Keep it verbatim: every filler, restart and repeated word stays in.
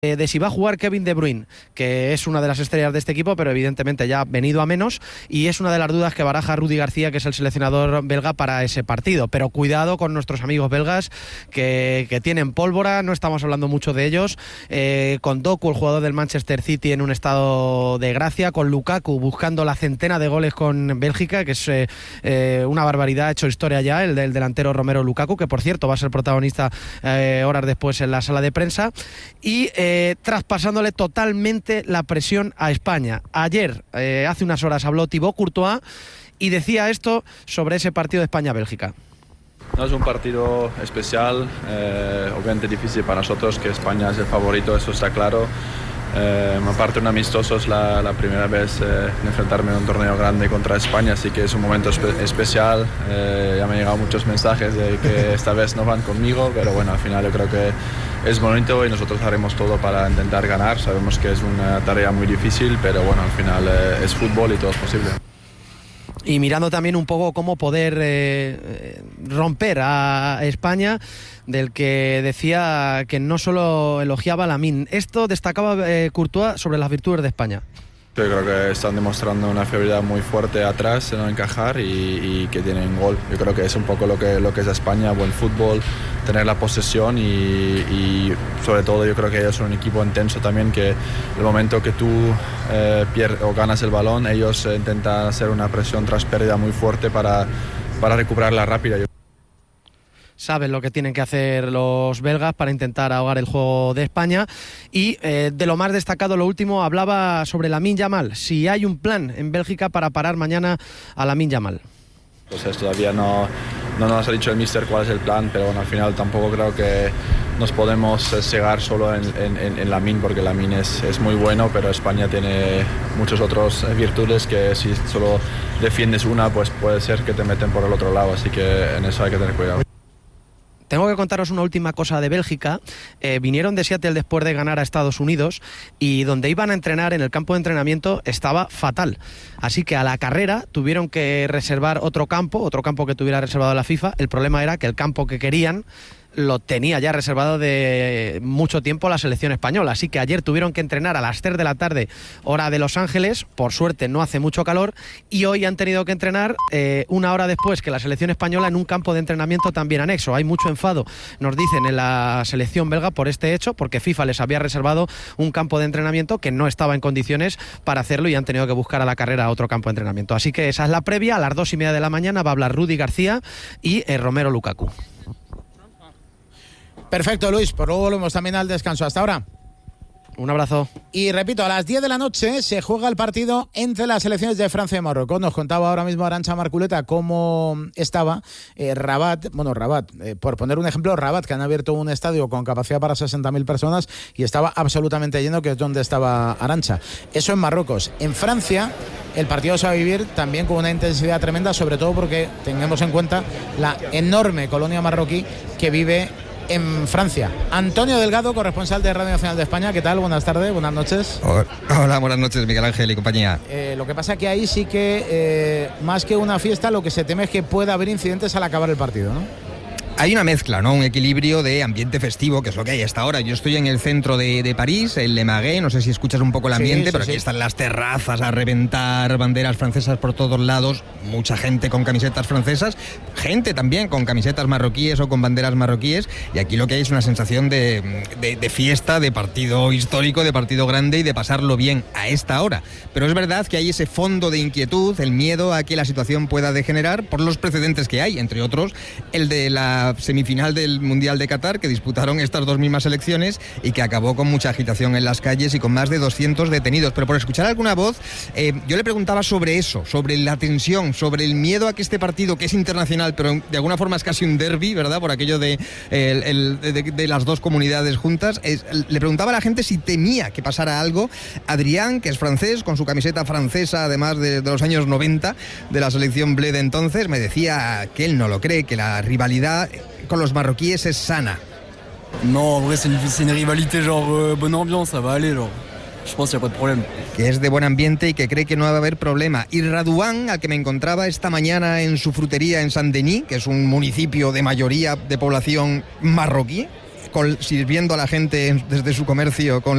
de si va a jugar Kevin De Bruyne, que es una de las estrellas de este equipo, pero evidentemente ya ha venido a menos, y es una de las dudas que baraja Rudi García, que es el seleccionador belga, para ese partido. Pero cuidado con nuestros amigos belgas, que, que tienen pólvora, no estamos hablando mucho de ellos, eh, con Doku, el jugador del Manchester City, en un estado de gracia, con Lukaku buscando la centena de goles con Bélgica, que es eh, eh, una barbaridad, ha hecho historia ya, el del delantero Romero Lukaku, que por cierto va a ser protagonista eh, horas después en la sala de prensa, y eh, Eh, traspasándole totalmente la presión a España. Ayer, eh, hace unas horas, habló Thibaut Courtois y decía esto sobre ese partido de España-Bélgica. No, es un partido especial, eh, obviamente difícil para nosotros, que España es el favorito, eso está claro. Eh, aparte, un amistoso es la, la primera vez eh, en enfrentarme en un torneo grande contra España, así que es un momento espe- especial. Eh, ya me han llegado muchos mensajes de que esta vez no van conmigo, pero bueno, al final yo creo que es bonito y nosotros haremos todo para intentar ganar. Sabemos que es una tarea muy difícil, pero bueno, al final eh, es fútbol y todo es posible. Y mirando también un poco cómo poder eh, romper a España, del que decía que no solo elogiaba a Lamine. Esto destacaba eh, Courtois sobre las virtudes de España. Yo creo que están demostrando una fiabilidad muy fuerte atrás, en no encajar y, y que tienen gol. Yo creo que es un poco lo que, lo que es España, buen fútbol, tener la posesión y, y sobre todo yo creo que ellos son un equipo intenso también, que el momento que tú eh, pierdes o ganas el balón, ellos eh, intentan hacer una presión tras pérdida muy fuerte para, para recuperarla rápida. Saben lo que tienen que hacer los belgas para intentar ahogar el juego de España. Y eh, de lo más destacado, lo último, hablaba sobre Lamine Yamal. Si hay un plan en Bélgica para parar mañana a Lamine Yamal. Entonces todavía no, no nos ha dicho el míster cuál es el plan, pero bueno, al final tampoco creo que nos podemos cegar solo en, en, en Lamine, porque Lamine es, es muy bueno, pero España tiene muchas otras virtudes que si solo defiendes una, pues puede ser que te meten por el otro lado, así que en eso hay que tener cuidado. Tengo que contaros una última cosa de Bélgica. Eh, vinieron de Seattle después de ganar a Estados Unidos y donde iban a entrenar, en el campo de entrenamiento, estaba fatal. Así que a la carrera tuvieron que reservar otro campo, otro campo que tuviera reservado la FIFA. El problema era que el campo que querían lo tenía ya reservado de mucho tiempo la selección española, así que ayer tuvieron que entrenar a las tres de la tarde, hora de Los Ángeles. Por suerte no hace mucho calor, y hoy han tenido que entrenar eh, una hora después que la selección española en un campo de entrenamiento también anexo. Hay mucho enfado, nos dicen, en la selección belga por este hecho, porque FIFA les había reservado un campo de entrenamiento que no estaba en condiciones para hacerlo y han tenido que buscar a la carrera otro campo de entrenamiento. Así que esa es la previa. A las dos y media de la mañana va a hablar Rudi García y eh, Romero Lukaku. Perfecto, Luis, pues luego volvemos también al descanso. Hasta ahora. Un abrazo. Y repito, a las diez de la noche se juega el partido entre las selecciones de Francia y Marruecos. Nos contaba ahora mismo Arantxa Marculeta cómo estaba eh, Rabat, bueno, Rabat, eh, por poner un ejemplo, Rabat, que han abierto un estadio con capacidad para sesenta mil personas y estaba absolutamente lleno, que es donde estaba Arantxa. Eso en Marruecos. En Francia el partido se va a vivir también con una intensidad tremenda, sobre todo porque tengamos en cuenta la enorme colonia marroquí que vive en Francia. Antonio Delgado, corresponsal de Radio Nacional de España. ¿Qué tal? Buenas tardes, buenas noches. Hola, buenas noches, Miguel Ángel y compañía. Eh, lo que pasa que ahí sí que, eh, más que una fiesta, lo que se teme es que pueda haber incidentes al acabar el partido, ¿no? Hay una mezcla, ¿no? Un equilibrio de ambiente festivo, que es lo que hay hasta ahora. Yo estoy en el centro de, de París, en Le Marais, no sé si escuchas un poco el ambiente, sí, sí, pero aquí sí. Están las terrazas a reventar, banderas francesas por todos lados, mucha gente con camisetas francesas, gente también con camisetas marroquíes o con banderas marroquíes, y aquí lo que hay es una sensación de, de, de fiesta, de partido histórico, de partido grande y de pasarlo bien a esta hora. Pero es verdad que hay ese fondo de inquietud, el miedo a que la situación pueda degenerar por los precedentes que hay, entre otros el de la semifinal del Mundial de Qatar, que disputaron estas dos mismas selecciones y que acabó con mucha agitación en las calles y con más de doscientos detenidos. Pero por escuchar alguna voz, eh, yo le preguntaba sobre eso, sobre la tensión, sobre el miedo a que este partido, que es internacional, pero de alguna forma es casi un derbi, ¿verdad?, por aquello de, eh, el, el, de, de las dos comunidades juntas. Es, le preguntaba a la gente si temía que pasara algo. Adrián, que es francés, con su camiseta francesa, además de, de los años noventa, de la selección bleu de entonces, me decía que él no lo cree, que la rivalidad con los marroquíes es sana. No, en vrai c'est une, c'est une rivalité genre euh, bonne ambiance, ça va aller, genre. Je pense qu'il n'y a pas de problème. Que es de buen ambiente y que cree que no va a haber problema. Y Radouan, al que me encontraba esta mañana en su frutería en Saint-Denis, que es un municipio de mayoría de población marroquí, col- sirviendo a la gente desde su comercio con